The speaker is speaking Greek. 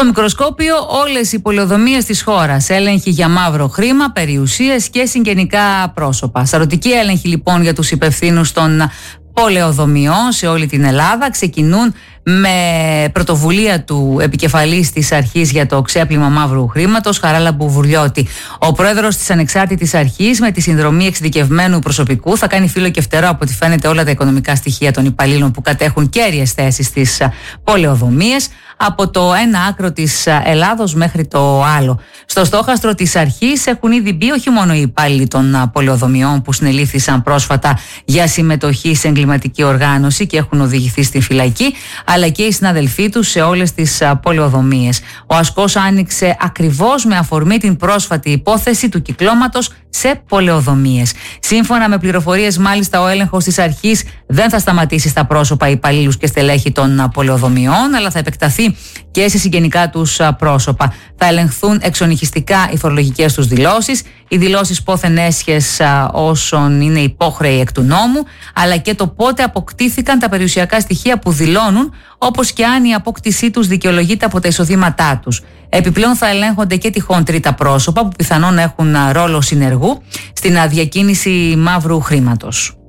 Στο μικροσκόπιο όλες οι πολεοδομίες της χώρας. Έλεγχοι για μαύρο χρήμα, περιουσίες και συγγενικά πρόσωπα. Σαρωτικοί έλεγχοι λοιπόν για τους υπευθύνους των πολεοδομιών σε όλη την Ελλάδα ξεκινούν με πρωτοβουλία του επικεφαλής της αρχής για το ξέπλυμα μαύρου χρήματος, Χαράλαμπου Μπουρλιώτη. Ο πρόεδρος της ανεξάρτητης αρχής, με τη συνδρομή εξειδικευμένου προσωπικού, θα κάνει φύλλο και φτερό από ό,τι φαίνεται όλα τα οικονομικά στοιχεία των υπαλλήλων που κατέχουν κέρυες θέσεις στις πολεοδομίες, από το ένα άκρο της Ελλάδος μέχρι το άλλο. Στο στόχαστρο της αρχής έχουν ήδη μπει όχι μόνο οι υπάλληλοι των πολεοδομιών που συνελήφθησαν πρόσφατα για συμμετοχή σε εγκληματική οργάνωση και έχουν οδηγηθεί στη φυλακή, αλλά και οι συναδελφοί τους σε όλες τις πολεοδομίες. Ο ασκός άνοιξε ακριβώς με αφορμή την πρόσφατη υπόθεση του κυκλώματος σε πολεοδομίες. Σύμφωνα με πληροφορίες, μάλιστα, ο έλεγχος της αρχής δεν θα σταματήσει στα πρόσωπα υπαλλήλους και στελέχη των πολεοδομιών, αλλά θα επεκταθεί και σε συγγενικά τους πρόσωπα. Θα ελεγχθούν εξονυχιστικά οι φορολογικές τους δηλώσεις, οι δηλώσεις πόθεν έσχες όσων είναι υπόχρεοι εκ του νόμου, αλλά και το πότε αποκτήθηκαν τα περιουσιακά στοιχεία που δηλώνουν, όπως και αν η απόκτησή τους δικαιολογείται από τα εισοδήματά τους. Επιπλέον θα ελέγχονται και τυχόν τρίτα πρόσωπα που πιθανόν έχουν ρόλο συνεργού στην διακίνηση μαύρου χρήματος.